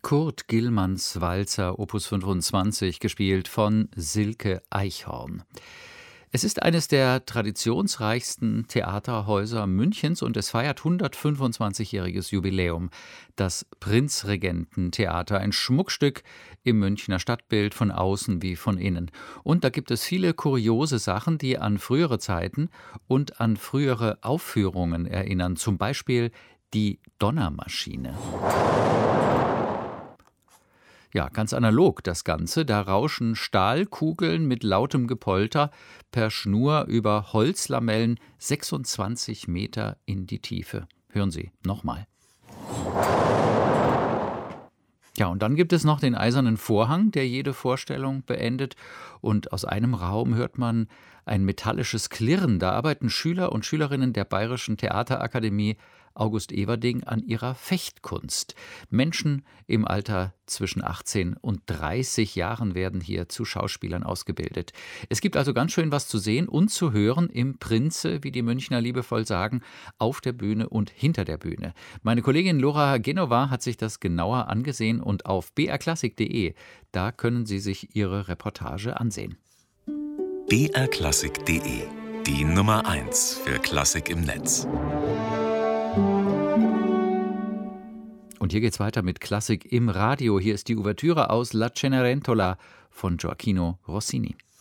Kurt Gillmanns Walzer Opus 25, gespielt von Silke Eichhorn. Es ist eines der traditionsreichsten Theaterhäuser Münchens und es feiert 125-jähriges Jubiläum. Das Prinzregententheater, ein Schmuckstück im Münchner Stadtbild von außen wie von innen. Und da gibt es viele kuriose Sachen, die an frühere Zeiten und an frühere Aufführungen erinnern. Zum Beispiel die Donnermaschine. Ja, ganz analog das Ganze. Da rauschen Stahlkugeln mit lautem Gepolter per Schnur über Holzlamellen 26 Meter in die Tiefe. Hören Sie nochmal. Ja, und dann gibt es noch den eisernen Vorhang, der jede Vorstellung beendet. Und aus einem Raum hört man ein metallisches Klirren. Da arbeiten Schüler und Schülerinnen der Bayerischen Theaterakademie August Everding an ihrer Fechtkunst. Menschen im Alter zwischen 18 und 30 Jahren werden hier zu Schauspielern ausgebildet. Es gibt also ganz schön was zu sehen und zu hören im Prinze, wie die Münchner liebevoll sagen, auf der Bühne und hinter der Bühne. Meine Kollegin Laura Genova hat sich das genauer angesehen und auf brklassik.de, da können Sie sich ihre Reportage ansehen. brklassik.de, die Nummer 1 für Klassik im Netz. Und hier geht's weiter mit Klassik im Radio. Hier ist die Ouvertüre aus La Cenerentola von Gioacchino Rossini.